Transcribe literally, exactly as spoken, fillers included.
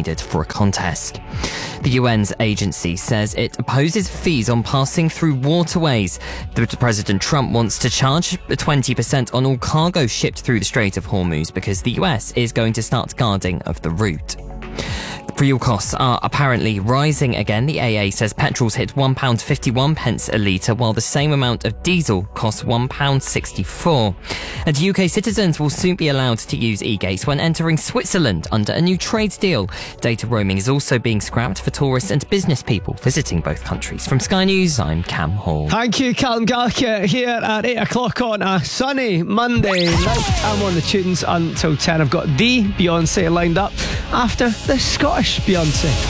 needed for a contest. The U N's agency says it opposes fees on passing through waterways. The President Trump wants to charge twenty percent on all cargo shipped through the Strait of Hormuz because the U S is going to start guarding of the route. Fuel costs are apparently rising again. The A A says petrol's hit one pound fifty-one pence a litre, while the same amount of diesel costs one pound sixty-four. And U K citizens will soon be allowed to use e-gates when entering Switzerland under a new trade deal. Data roaming is also being scrapped for tourists and business people visiting both countries. From Sky News, I'm Cam Hall. Thank you, Callum Gallagher, here at eight o'clock on a sunny Monday night. I'm on the tunes until ten. I've got the Beyonce lined up after the Scottish Beyonce.